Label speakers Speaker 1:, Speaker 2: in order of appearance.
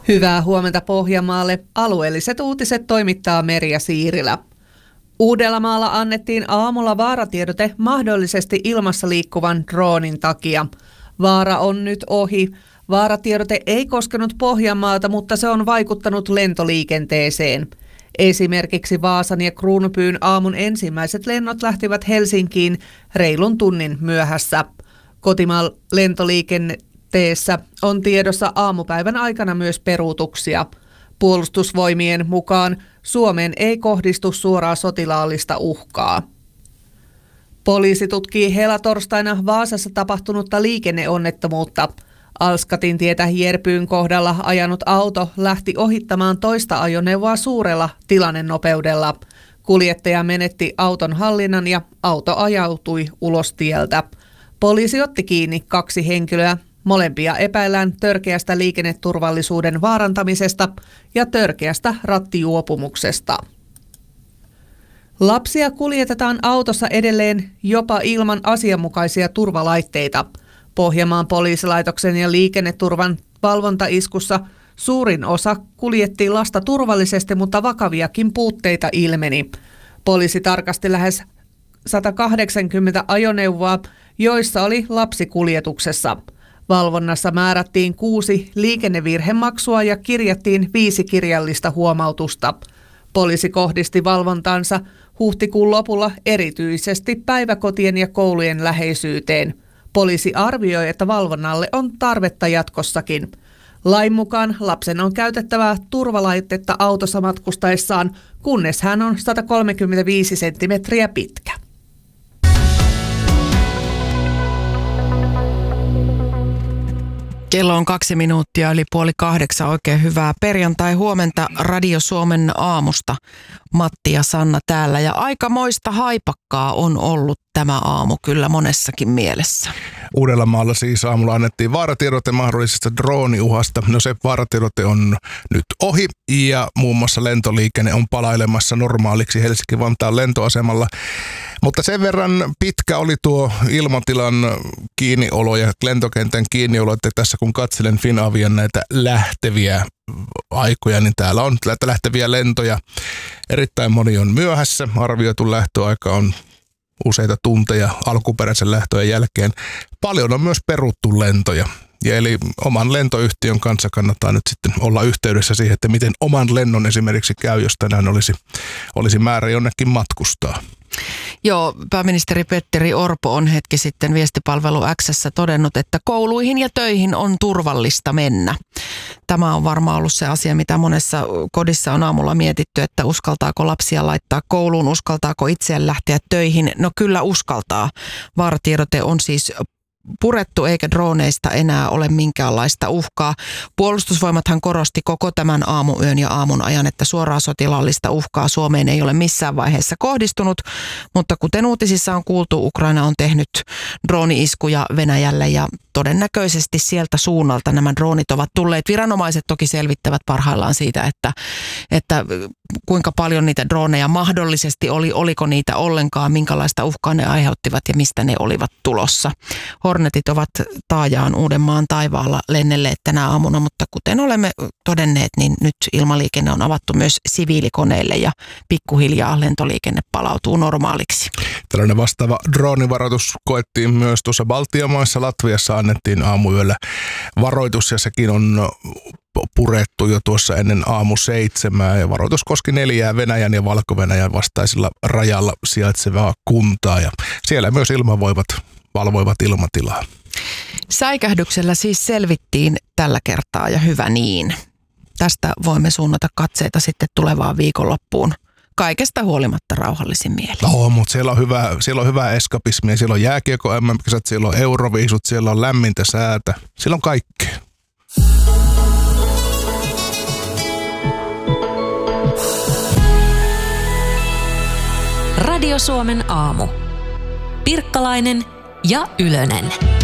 Speaker 1: Hyvää huomenta Pohjanmaalle. Alueelliset uutiset toimittaa Merja Siirilä. Uudellamaalla annettiin aamulla vaaratiedote mahdollisesti ilmassa liikkuvan droonin takia. Vaara on nyt ohi. Vaaratiedote ei koskenut Pohjanmaata, mutta se on vaikuttanut lentoliikenteeseen. Esimerkiksi Vaasan ja Kruunupyyn aamun ensimmäiset lennot lähtivät Helsinkiin reilun tunnin myöhässä. Kotimaan lentoliikenteessä on tiedossa aamupäivän aikana myös peruutuksia. Puolustusvoimien mukaan Suomeen ei kohdistu suoraa sotilaallista uhkaa. Poliisi tutkii helatorstaina Vaasassa tapahtunutta liikenneonnettomuutta. Alskatin tietä Järpyyn kohdalla ajanut auto lähti ohittamaan toista ajoneuvoa suurella tilannenopeudella. Kuljettaja menetti auton hallinnan ja auto ajautui ulos tieltä. Poliisi otti kiinni 2 henkilöä. Molempia epäillään törkeästä liikenneturvallisuuden vaarantamisesta ja törkeästä rattijuopumuksesta. Lapsia kuljetetaan autossa edelleen jopa ilman asianmukaisia turvalaitteita. Pohjanmaan poliisilaitoksen ja liikenneturvan valvontaiskussa suurin osa kuljetti lasta turvallisesti, mutta vakaviakin puutteita ilmeni. Poliisi tarkasti lähes 180 ajoneuvoa, joissa oli lapsi kuljetuksessa. Valvonnassa määrättiin 6 liikennevirhemaksua ja kirjattiin 5 kirjallista huomautusta. Poliisi kohdisti valvontansa huhtikuun lopulla erityisesti päiväkotien ja koulujen läheisyyteen. Poliisi arvioi, että valvonnalle on tarvetta jatkossakin. Lain mukaan lapsen on käytettävä turvalaitetta autossa matkustaessaan, kunnes hän on 135 senttimetriä pitkä.
Speaker 2: Kello on 2 minuuttia yli 7:30. Oikein hyvää perjantai-huomenta Radio Suomen aamusta. Matti ja Sanna täällä. Ja aikamoista haipakkaa on ollut tämä aamu kyllä monessakin mielessä.
Speaker 3: Uudellamaalla siis aamulla annettiin vaaratiedote mahdollisesta drooniuhasta. No se vaaratiedote on nyt ohi ja muun muassa lentoliikenne on palailemassa normaaliksi Helsinki-Vantaan lentoasemalla. Mutta sen verran pitkä oli tuo ilmatilan kiinniolo ja lentokentän kiinniolo, että tässä kun katselen Finavian näitä lähteviä aikoja, niin täällä on lähteviä lentoja. Erittäin moni on myöhässä. Arvioitu lähtöaika on useita tunteja alkuperäisen lähtöjen jälkeen. Paljon on myös peruttu lentoja. Ja eli oman lentoyhtiön kanssa kannattaa nyt sitten olla yhteydessä siihen, että miten oman lennon esimerkiksi käy, jos tänään olisi määrä jonnekin matkustaa.
Speaker 2: Joo, pääministeri Petteri Orpo on hetki sitten viestipalvelu X:ssä todennut, että kouluihin ja töihin on turvallista mennä. Tämä on varmaan ollut se asia, mitä monessa kodissa on aamulla mietitty, että uskaltaako lapsia laittaa kouluun, uskaltaako itse lähteä töihin. No kyllä uskaltaa. Vaaratiedote on siis purettu eikä drooneista enää ole minkäänlaista uhkaa. Puolustusvoimathan korosti koko tämän aamuyön ja aamun ajan, että suoraa sotilaallista uhkaa Suomeen ei ole missään vaiheessa kohdistunut, mutta kuten uutisissa on kuultu, Ukraina on tehnyt drooni-iskuja Venäjälle ja todennäköisesti sieltä suunnalta nämä droonit ovat tulleet. Viranomaiset toki selvittävät parhaillaan siitä, että kuinka paljon niitä droneja mahdollisesti oli, oliko niitä ollenkaan, minkälaista uhkaa ne aiheuttivat ja mistä ne olivat tulossa. Hornetit ovat taajaan Uudenmaan taivaalla lennelleet tänä aamuna, mutta kuten olemme todenneet, niin nyt ilmaliikenne on avattu myös siviilikoneille ja pikkuhiljaa lentoliikenne palautuu normaaliksi.
Speaker 3: Tällainen vastaava droonivaroitus koettiin myös tuossa Baltian maissa. Latviassa annettiin aamuyöllä varoitus ja sekin on purettu jo tuossa ennen 6:00 ja varoitus koski 4 Venäjän ja Valko-Venäjän vastaisilla rajalla sijaitsevaa kuntaa ja siellä myös ilmavoimat valvoivat ilmatilaa.
Speaker 2: Säikähdyksellä siis selvittiin tällä kertaa ja hyvä niin. Tästä voimme suunnata katseita sitten tulevaan viikonloppuun. Kaikesta huolimatta rauhallisin mielin.
Speaker 3: No, mutta siellä on hyvää eskapismia. Siellä on jääkiekko MM-kisat, siellä on euroviisut, siellä on lämmintä säätä. Siellä on kaikkea.
Speaker 4: Radio Suomen aamu. Pirkkalainen ja Ylönen.